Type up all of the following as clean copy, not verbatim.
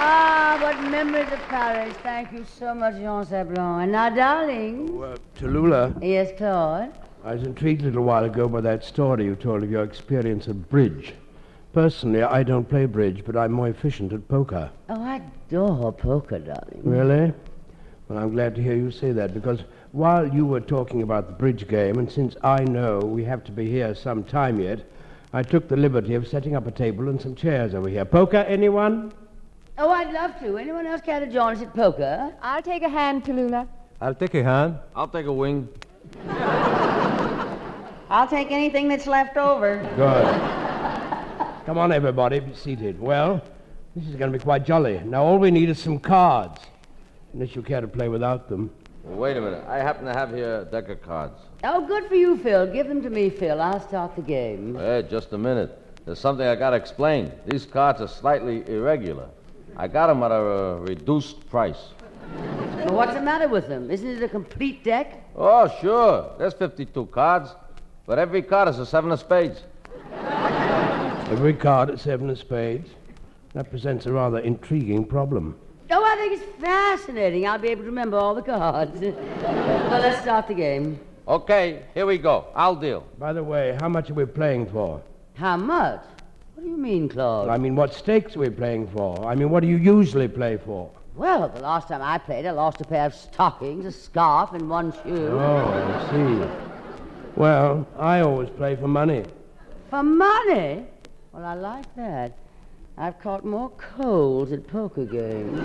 Ah, what memories of Paris. Thank you so much, Jean Sablon. And now, darling. Tallulah. Yes, Claude? I was intrigued a little while ago by that story you told of your experience of bridge. Personally, I don't play bridge, but I'm more efficient at poker. Oh, I adore poker, darling. Really? Well, I'm glad to hear you say that, because while you were talking about the bridge game, and since I know we have to be here some time yet, I took the liberty of setting up a table and some chairs over here. Poker, anyone? Oh, I'd love to. Anyone else care to join us at poker? I'll take a hand, Tallulah. I'll take a hand. I'll take a wing. I'll take anything that's left over. Good. Come on, everybody, be seated. Well, this is going to be quite jolly. Now, all we need is some cards, unless you care to play without them. Well, wait a minute. I happen to have here a deck of cards. Oh, good for you, Phil. Give them to me, Phil. I'll start the game. Hey, just a minute. There's something I got to explain. These cards are slightly irregular. I got them at a reduced price. Well, what's the matter with them? Isn't it a complete deck? Oh, sure. There's 52 cards, but every card is a 7 of spades. Every card at 7 of spades. That presents a rather intriguing problem. Oh, I think it's fascinating. I'll be able to remember all the cards. Well, let's start the game. Okay, here we go. I'll deal. By the way, how much are we playing for? How much? What do you mean, Claude? I mean, what stakes are we playing for? I mean, what do you usually play for? Well, the last time I played, I lost a pair of stockings, a scarf, and one shoe. Oh, I see. Well, I always play for money. For money? Well, I like that. I've caught more colds at poker games.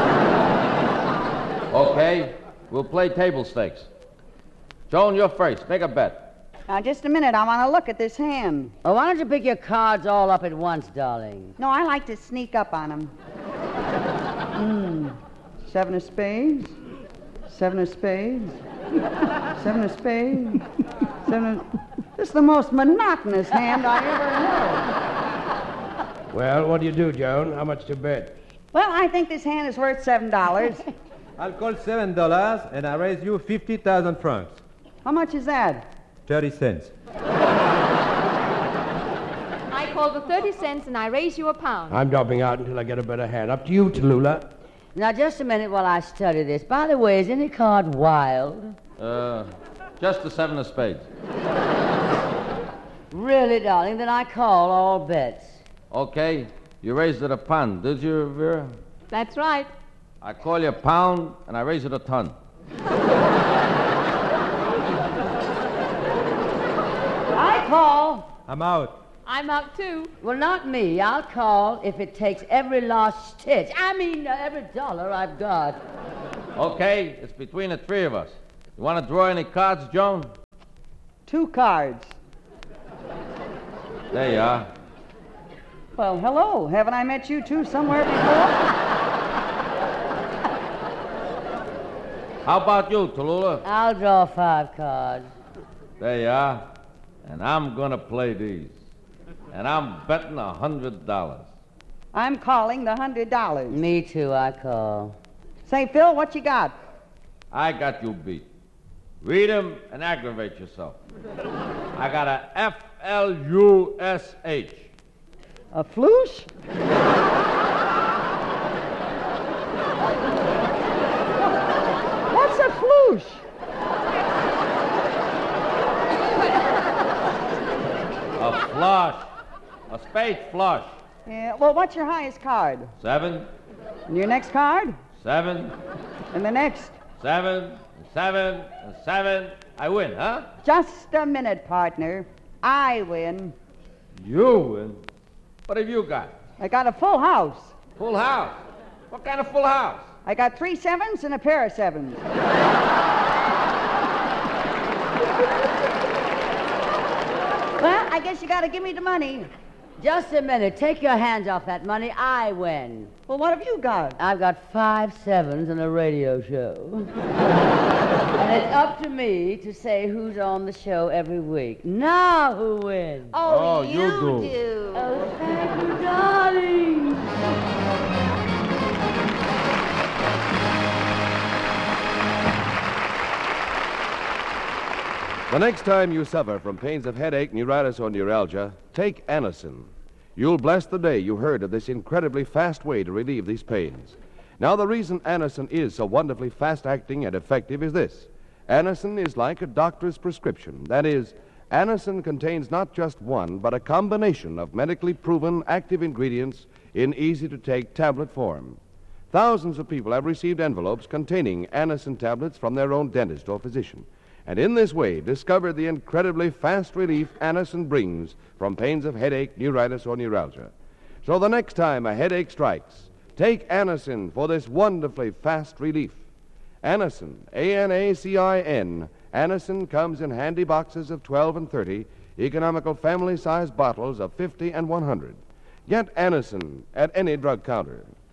Okay, we'll play table stakes. Joan, you're first. Make a bet. Now, just a minute. I want to look at this hand. Oh, why don't you pick your cards all up at once, darling? No, I like to sneak up on them. 7 of spades. 7 of spades. 7 of spades. 7 of... This is the most monotonous hand I ever heard. Well, what do you do, Joan? How much to bet? Well, I think this hand is worth $7. I'll call $7 and I raise you 50,000 francs. How much is that? 30 cents. I call for 30 cents and I raise you a pound. I'm dropping out until I get a better hand. Up to you, Tallulah. Now, just a minute while I study this. By the way, is any card wild? Just the 7 of spades. Really, darling? Then I call all bets. Okay, you raised it a pound, did you, Vera? That's right. I call you a pound, and I raise it a ton. I call. I'm out. I'm out, too. Well, not me. I'll call if it takes every last stitch. I mean, every dollar I've got. Okay, it's between the three of us. You want to draw any cards, Joan? 2 cards. There you are. Well, hello. Haven't I met you two somewhere before? How about you, Tallulah? I'll draw 5 cards. There you are. And I'm going to play these. And I'm betting $100. I'm calling the $100. Me too, I call. Say, Phil, what you got? I got you beat. Read 'em and aggravate yourself. I got a F-L-U-S-H. A floosh? What's a floosh? A flush. A spade flush. Yeah, well, what's your highest card? 7, And your next card? 7, And the next? 7, 7, 7. I win, huh? Just a minute, partner. I win. You win. What have you got? I got a full house. Full house. What kind of full house? I got 3 sevens and a pair of sevens. Well, I guess you got to give me the money. Just a minute. Take your hands off that money. I win. Well, what have you got? I've got 5 sevens and a radio show. And it's up to me to say who's on the show every week. Now who wins? Oh, you do. Oh, thank you, darling. The next time you suffer from pains of headache, neuritis, or neuralgia, take Anacin. You'll bless the day you heard of this incredibly fast way to relieve these pains. Now, the reason Anacin is so wonderfully fast-acting and effective is this. Anacin is like a doctor's prescription. That is, Anacin contains not just one, but a combination of medically proven active ingredients in easy-to-take tablet form. Thousands of people have received envelopes containing Anacin tablets from their own dentist or physician, and in this way discovered the incredibly fast relief Anacin brings from pains of headache, neuritis, or neuralgia. So the next time a headache strikes, take Anacin for this wonderfully fast relief. Anacin, A-N-A-C-I-N. Anacin comes in handy boxes of 12 and 30, economical family-sized bottles of 50 and 100. Get Anacin at any drug counter.